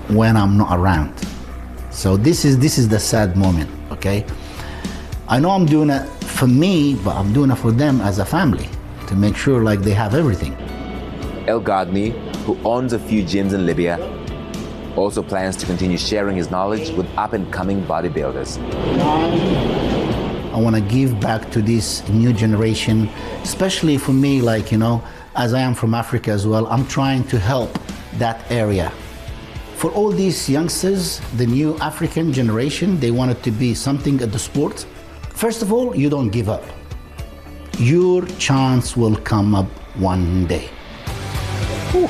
when I'm not around. So this is the sad moment, okay? I know I'm doing it for me, but I'm doing it for them as a family to make sure like they have everything. El Gardni, who owns a few gyms in Libya, also plans to continue sharing his knowledge with up-and-coming bodybuilders. I want to give back to this new generation, especially for me, like, you know, as I am from Africa as well, I'm trying to help that area. For all these youngsters, the new African generation, they want it to be something at the sport. First of all, you don't give up. Your chance will come up one day. Whew.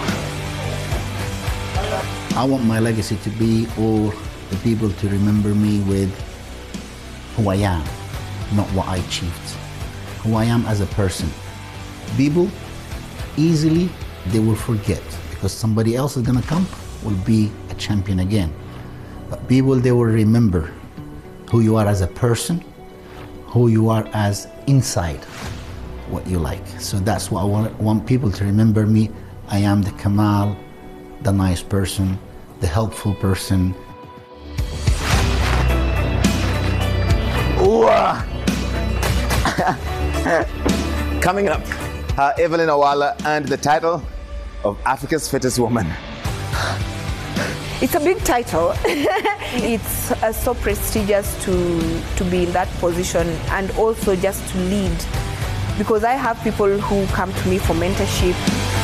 I want my legacy to be all the people to remember me with who I am, not what I achieved. Who I am as a person. People, easily, they will forget because somebody else is gonna come, will be a champion again. But people, they will remember who you are as a person, who you are as inside, what you like. So that's what I want people to remember me. I am the Kamal, the nice person, the helpful person. Coming up, how Evelyn Owala earned the title of Africa's Fittest Woman. It's a big title. It's so prestigious to be in that position and also just to lead, because I have people who come to me for mentorship.